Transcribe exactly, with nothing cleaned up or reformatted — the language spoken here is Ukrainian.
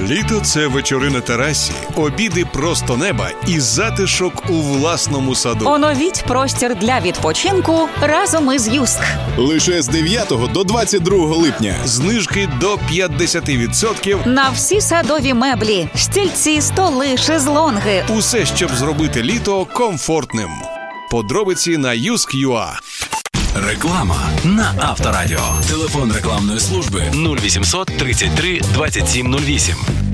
Літо – це вечори на терасі, обіди просто неба і затишок у власному саду. Оновіть простір для відпочинку разом із Юск. Лише з дев'ятого до двадцять другого липня. Знижки до п'ятдесят відсотків На всі садові меблі, стільці, столи, шезлонги. Усе, щоб зробити літо комфортним. Подробиці на юск крапка ю а. Реклама на Авторадіо. Телефон рекламної служби нуль вісімсот тридцять три двадцять сім нуль вісім.